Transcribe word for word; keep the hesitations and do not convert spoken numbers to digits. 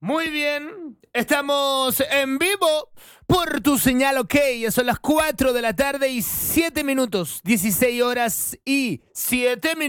Muy bien, estamos en vivo por tu señal, ok. Ya son las cuatro de la tarde y siete minutos, dieciséis horas y siete minutos.